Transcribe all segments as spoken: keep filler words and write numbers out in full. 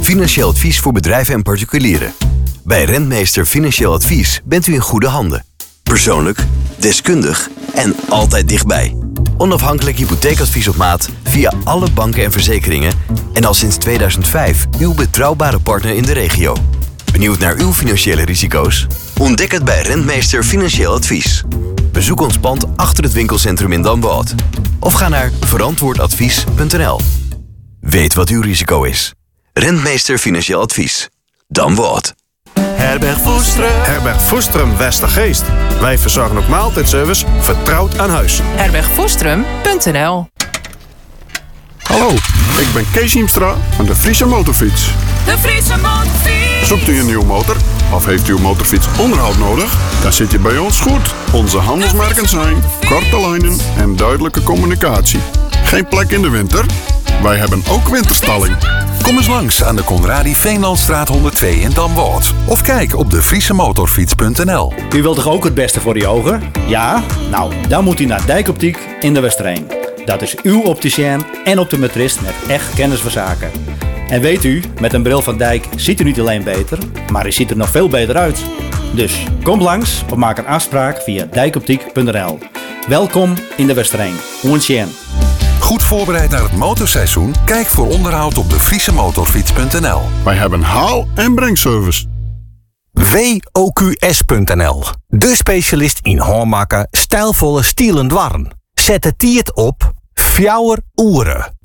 Financieel advies voor bedrijven en particulieren. Bij Rentmeester Financieel Advies bent u in goede handen. Persoonlijk, deskundig en altijd dichtbij. Onafhankelijk hypotheekadvies op maat via alle banken en verzekeringen. En al sinds tweeduizend vijf uw betrouwbare partner in de regio. Benieuwd naar uw financiële risico's? Ontdek het bij Rentmeester Financieel Advies. Bezoek ons pand achter het winkelcentrum in Damwoude. Of ga naar verantwoordadvies punt n l. Weet wat uw risico is. Rentmeester Financieel Advies. Damwoude. Herberg Voestrum. Herberg Voestrum Westergeest. Wij verzorgen ook maaltijdservice vertrouwd aan huis. herberg voestrum punt n l. Hallo, ik ben Kees Hiemstra van de Friese Motorfiets. De Friese Motorfiets. Zoekt u een nieuwe motor? Of heeft uw motorfiets onderhoud nodig? Dan zit je bij ons goed. Onze handelsmerken zijn korte lijnen en duidelijke communicatie. Geen plek in de winter? Wij hebben ook winterstalling. Kom eens langs aan de Conradi Veenlandstraat honderdtwee in Damwoude. Of kijk op de friese motorfiets punt n l. U wilt toch ook het beste voor uw ogen? Ja? Nou, dan moet u naar Dijkoptiek in de Westerijn. Dat is uw opticien en optometrist met echt kennis van zaken. En weet u, met een bril van Dijk ziet u niet alleen beter, maar u ziet er nog veel beter uit. Dus kom langs of maak een afspraak via dijkoptiek punt n l. Welkom in de Westerijn. Oensjen. Goed voorbereid naar het motorseizoen? Kijk voor onderhoud op de friese motorfiets punt n l. Wij hebben haal- en brengservice. W O Q S punt n l. De specialist in hoormaken, stijlvolle stielen dwarren. Zet het tiert op Fjouwer Oeren.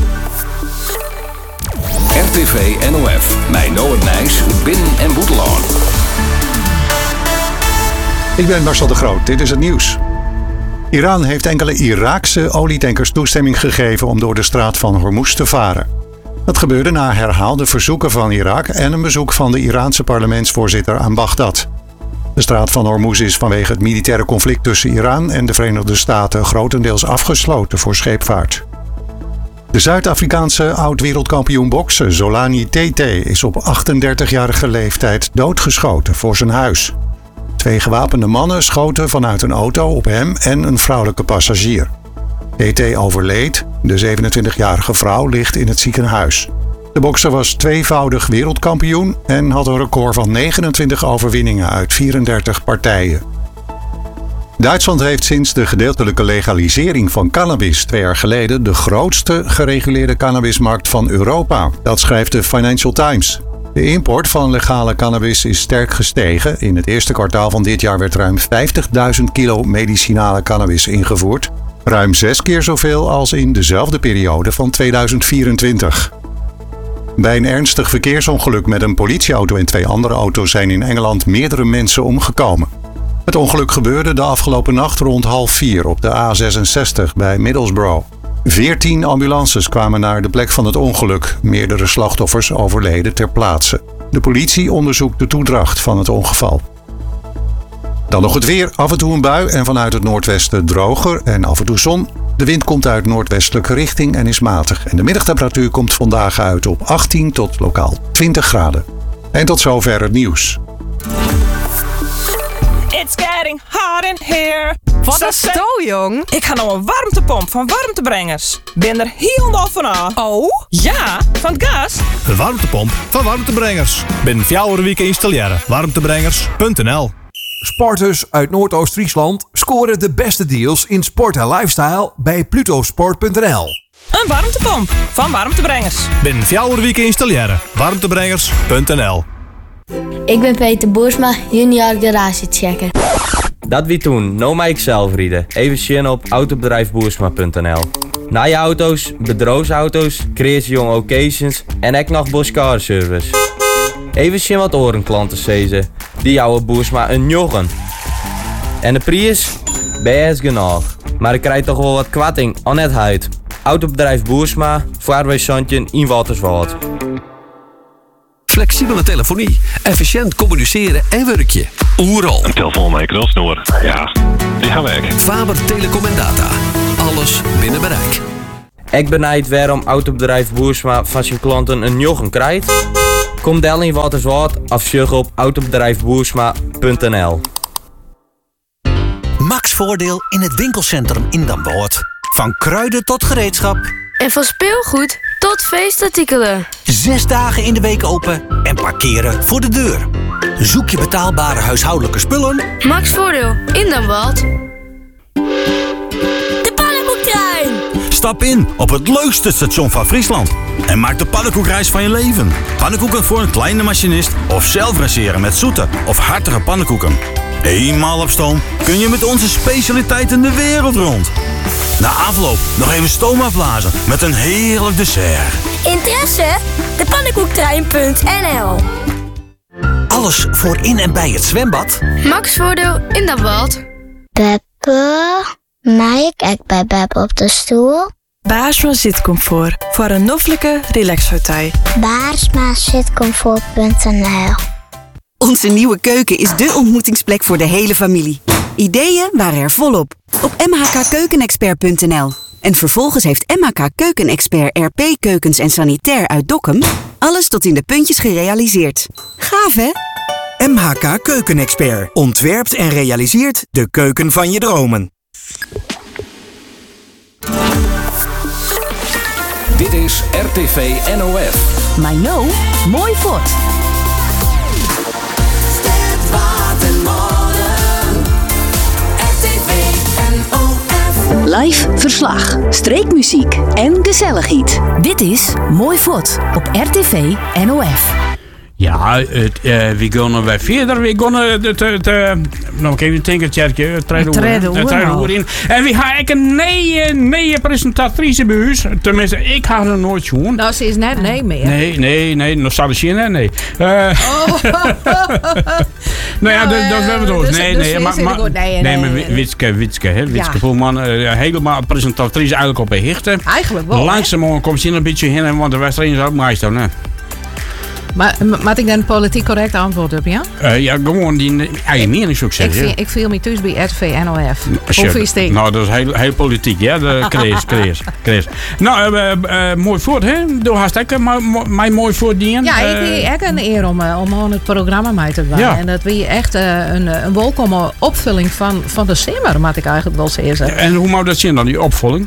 R T V N O F. Mijn Noord Nijs, Binnen- en Boetelaan. Ik ben Marcel de Groot. Dit is het nieuws. Iran heeft enkele Iraakse olietankers toestemming gegeven om door de straat van Hormuz te varen. Dat gebeurde na herhaalde verzoeken van Irak en een bezoek van de Iraanse parlementsvoorzitter aan Bagdad. De straat van Hormuz is vanwege het militaire conflict tussen Iran en de Verenigde Staten grotendeels afgesloten voor scheepvaart. De Zuid-Afrikaanse oud-wereldkampioen boksen Zolani Tete is op achtendertigjarige leeftijd doodgeschoten voor zijn huis. Twee gewapende mannen schoten vanuit een auto op hem en een vrouwelijke passagier. T T overleed. De zevenentwintigjarige vrouw ligt in het ziekenhuis. De bokser was tweevoudig wereldkampioen en had een record van negenentwintig overwinningen uit vierendertig partijen. Duitsland heeft sinds de gedeeltelijke legalisering van cannabis twee jaar geleden de grootste gereguleerde cannabismarkt van Europa. Dat schrijft de Financial Times. De import van legale cannabis is sterk gestegen. In het eerste kwartaal van dit jaar werd ruim vijftigduizend kilo medicinale cannabis ingevoerd. Ruim zes keer zoveel als in dezelfde periode van tweeduizend vierentwintig. Bij een ernstig verkeersongeluk met een politieauto en twee andere auto's zijn in Engeland meerdere mensen omgekomen. Het ongeluk gebeurde de afgelopen nacht rond half vier op de A zesenzestig bij Middlesbrough. Veertien ambulances kwamen naar de plek van het ongeluk. Meerdere slachtoffers overleden ter plaatse. De politie onderzoekt de toedracht van het ongeval. Dan nog het weer. Af en toe een bui en vanuit het noordwesten droger en af en toe zon. De wind komt uit noordwestelijke richting en is matig. En de middagtemperatuur komt vandaag uit op achttien tot lokaal twintig graden. En tot zover het nieuws. It's getting hot in here. Wat een sto, jong. Ik ga nou een warmtepomp van Warmtebrengers. Ben er helemaal van af. Oh? Ja, van het gas. De warmtepomp van Warmtebrengers. Binnen vier weken installeren. warmtebrengers punt n l. Sporters uit Noordoost-Friesland scoren de beste deals in sport en lifestyle bij pluto sport punt n l. Een warmtepomp van Warmtebrengers. Binnen vier weken installeren. warmtebrengers punt n l. Ik ben Peter Boersma, junior garagechecker. Dat wie toen, nou maar ik zelf rieden. Even zien op autobedrijf boersma punt n l. Na je auto's, bedrijfsauto's, creëer jong occasions en ek nog Boskar service. Even zien wat orenklanten zezen. Die jouwe Boersma een joggen. En de prijs? Best genoeg. Maar ik krijg toch wel wat kwatting aan het huid. Autobedrijf Boersma, vaarwijzandje in Waterswald. Flexibele telefonie, efficiënt communiceren en werkje. Oeral. Een telefoon met een knulsnoer. Ja, die gaan weg. Faber Telecom en Data. Alles binnen bereik. Ik benijd waarom autobedrijf Boersma van zijn klanten een joggen krijgt. Kom del in Waterswald of zoek op autobedrijf boersma punt n l. Max voordeel in het winkelcentrum in Damwoude. Van kruiden tot gereedschap. En van speelgoed tot feestartikelen. Zes dagen in de week open en parkeren voor de deur. Zoek je betaalbare huishoudelijke spullen? Max Voordeel in Damwald. De pannenkoektrein. Stap in op het leukste station van Friesland. En maak de pannenkoekreis van je leven. Pannenkoeken voor een kleine machinist of zelf raceren met zoete of hartige pannenkoeken. Eenmaal op stoom kun je met onze specialiteiten de wereld rond. Na afloop nog even stoom afblazen met een heerlijk dessert. Interesse? de pannenkoektrein punt n l. Alles voor in en bij het zwembad? Max Voordeel in Damwald. Beppe, mag ik ook bij Beppe op de stoel? Baarsma zitcomfort voor een noffelijke relaxpartij. Baarsma zitcomfort punt n l. Onze nieuwe keuken is dé ontmoetingsplek voor de hele familie. Ideeën waren er volop op m h k keukenexpert punt n l. En vervolgens heeft M H K Keukenexpert R P Keukens en Sanitair uit Dokkum alles tot in de puntjes gerealiseerd. Gaaf, hè? M H K Keukenexpert ontwerpt en realiseert de keuken van je dromen. Dit is R T V N O F. My no, mooi fort. Live verslag, streekmuziek en gezelligheid. Dit is Mooi Fort op R T V N O F. Ja, het, uh, we gaan wij verder. We gaan het, het, uh, nog even een tinkertjerkje, het treden in. En we gaan ook een nieuwe, nieuwe presentatrice bij ons. Tenminste, ik ga er nooit zien. Nou, ze is net nee meer. Nee, nee, nee, nog staat ze net, nee. Uh, oh. nou ja, dat hebben we door. Nee, nee, maar, maar, nee, nee, maar Witske, Witske, hè, Witske ja. Poelman, uh, helemaal presentatrice eigenlijk op een hichte. Eigenlijk wel. Langzamerhand komt ze in een beetje heen, want de wedstrijd is ook meestal, hè. Maar maak ik dan een politiek correct antwoord op, ja? Uh, ja, gewoon die eigen mening zou ik zeggen. Ik, ik viel me thuis bij R T V N O F. Hoe vind je Nou, dat is heel, heel politiek, ja. De krees, krees, krees. Nou, uh, uh, mooi voort, hè? Doe hartstikke mij mooi voordienen. Ja, ik vind echt een eer om, uh, om gewoon het programma mee te doen. Ja. En dat we echt uh, een, een welkome opvulling van, van de simmer, moet ik eigenlijk wel zeggen. En hoe moet dat zien dan, die opvulling?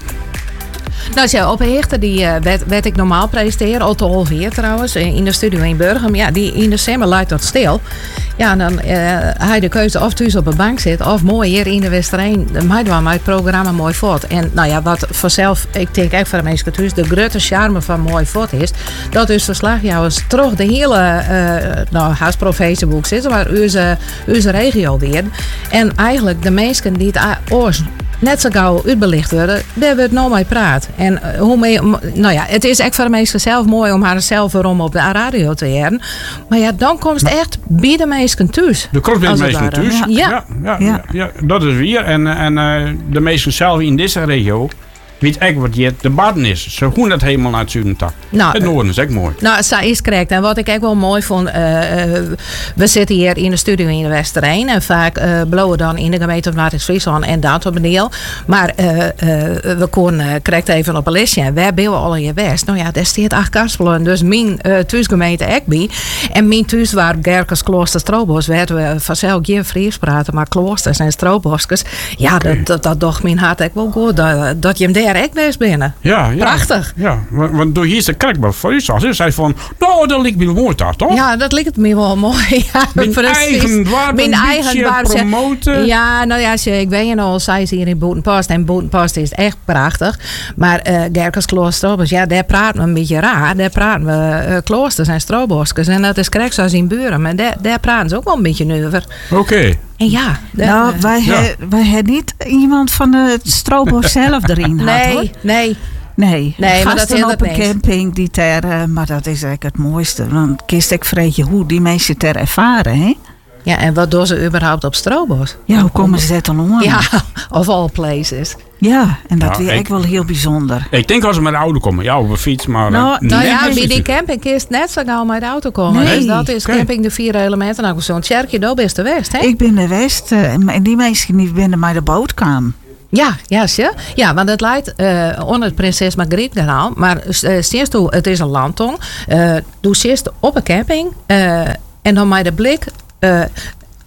Nou, zo, op een hichte die uh, werd, werd ik normaal presenteren, al te Holveer trouwens, in de studio in Burgum. Ja, die in de zomer lijkt dat stil. Ja, en dan uh, hij de keuze of thuis op een bank zit, of mooi hier in de Westerijn. Dan maakt wel het programma Mooi Fort. En nou ja, wat vanzelf, ik denk echt voor de mensen thuis, de grote charme van Mooi Fort is, dat is verslagjouwers toch de hele, uh, nou, haast profetieboek zitten, maar onze, onze regio weer. En eigenlijk de mensen die het oors net zo gauw uitbelicht worden, daar wordt nou mee praat. En uh, hoe mee, nou ja, het is echt voor de mensen zelf mooi om haar zelf erom op de radio te horen. Maar ja, dan komt het echt bij de mensen thuis. De komt bij de mensen thuis. Ja. Ja, ja, ja, ja, ja, dat is weer. En, en uh, de mensen zelf in deze regio weet echt wat je de baden is. Ze gaan dat helemaal naar het zuiden tak. Nou, het noorden is echt mooi. Nou, dat is correct. En wat ik echt wel mooi vond, uh, uh, we zitten hier in de studio in de Westerijn en vaak uh, blowen dan in de gemeente van Noord-Friesland en dat op een deel. Maar uh, uh, we konden uh, correct even op een listje en waar ben we al in je West? Nou ja, daar staat acht Karspelen, dus mijn uh, thuisgemeente Ekby. En mijn thuis waar Gerkes, Klooster, Stroobos, werden we vanzelf geen Fries praten, maar kloosters en Strooboskes. Ja, okay. dat, dat, dat dacht mijn hart echt wel goed, dat, dat je hem daar echt best binnen. Ja, ja. Prachtig. Ja, want door hier is de kerk bij Friesland. Ze zei van, nou, dat lijkt me mooi daar, toch? Ja, dat lijkt me wel mooi. Ja, mijn eigen waar, mijn eigen waar promoten. Ja, nou ja, ik weet je al, zij is hier in Boetenpost en Boetenpost is echt prachtig. Maar uh, Gerkes, Klooster, ja, daar praten we een beetje raar. Daar praten we uh, kloosters en strooboskes. En dat is correct zoals in Buren. Maar daar, daar praten ze ook wel een beetje over. Oké. Okay. En ja, de, nou, wij ja. hebben niet iemand van de Strobos zelf erin nee, had, hoor. Nee, nee. Nee, maar dat is op een camping die ter, uh, maar dat is eigenlijk het mooiste. Dan kiest ik vreetje hoe die mensen ter ervaren, hè? Ja, en wat doen ze überhaupt op Strobos? Ja, hoe komen ze dat dan om? Ja, of all places. Ja, en dat nou, weer echt wel heel bijzonder. Ik denk als ze met de auto komen, ja, op een fiets, maar... Nou, uh, nou ja, bij die camping is net zo gauw met de auto komen. Nee. Dus dat is okay. Camping de vier elementen. Nou, zo'n tjerkje, dat is de West, hè? Ik ben de West, uh, en die mensen die binnen mij de boot kwamen. Ja, ja, zie. Ja, want het lijkt uh, onder het Prinses Margriet kanaal, maar uh, sinds toe, het is een landtong. Uh, doe eerst op een camping uh, en dan met de blik... Uh,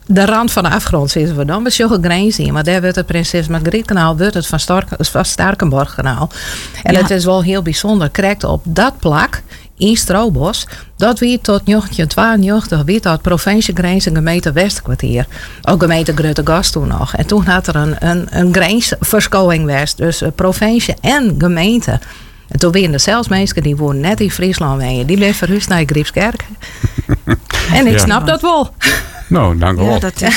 de rand van de afgrond zitten we dan. We zullen grens in. Maar daar wordt het Prinses Margrietkanaal, wordt het van, Stark, van Starkenborgkanaal. En Ja. het is wel heel bijzonder. Krijgt op dat plak in Stroobos, dat wie tot negentien tweeënnegentig wie dat provinciegrens en gemeente Westkwartier. Ook gemeente Gruttegast toen nog. En toen had er een, een, een grensverschouwing geweest. Dus provincie en gemeente. En toen waren er zelfs mensen die woonden net in Friesland. Wonen. Die bleven verhuisd naar Griepskerk. En ik Ja. snap dat wel. Nou, dank u wel. Ja, dat is